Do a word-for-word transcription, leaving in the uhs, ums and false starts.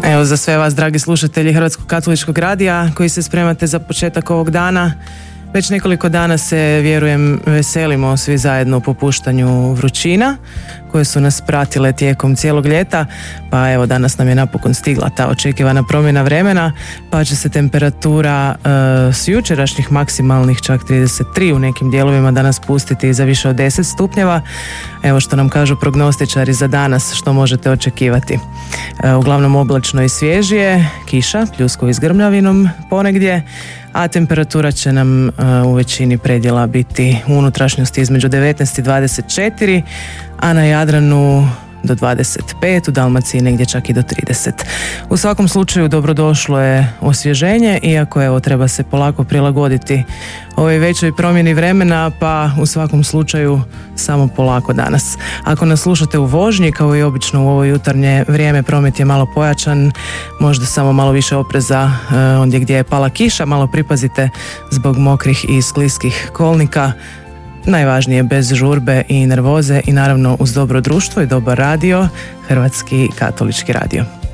Evo, za sve vas, dragi slušatelji Hrvatskog katoličkog radija koji se spremate za početak ovog dana, već nekoliko dana se, vjerujem, veselimo svi zajedno popuštanju vrućina koje su nas pratile tijekom cijelog ljeta, pa evo danas nam je napokon stigla ta očekivana promjena vremena, pa će se temperatura e, s jučerašnjih maksimalnih čak trideset tri u nekim dijelovima danas spustiti za više od deset stupnjeva. Evo što nam kažu prognostičari za danas, što možete očekivati. E, uglavnom oblačno i svježije, kiša, pljuskovi s grmljavinom ponegdje, a temperatura će nam uh, u većini predjela biti u unutrašnjosti između devetnaest i dvadeset četiri, a na Jadranu do dvadeset pet, u Dalmaciji negdje čak i do trideset. U svakom slučaju dobrodošlo je osvježenje, iako evo treba se polako prilagoditi ovoj većoj promjeni vremena, pa u svakom slučaju samo polako danas. Ako nas slušate u vožnji, kao i obično u ovo jutarnje vrijeme, promet je malo pojačan, možda samo malo više opreza eh, ondje gdje je pala kiša, malo pripazite zbog mokrih i skliskih kolnika. Najvažnije bez žurbe i nervoze i naravno uz dobro društvo i dobar radio, Hrvatski katolički radio.